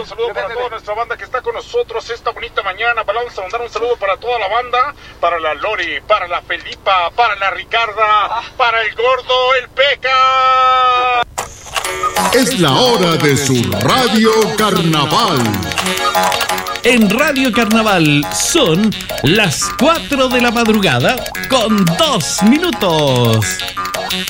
un saludo para toda nuestra banda que está con nosotros esta bonita mañana. Vamos a mandar un saludo para toda la banda, para la Lori, para la Felipa, para la Ricarda, para el Gordo, el Peca. Es la hora de su Radio Carnaval. En Radio Carnaval son las 4 de la madrugada con 2 minutos.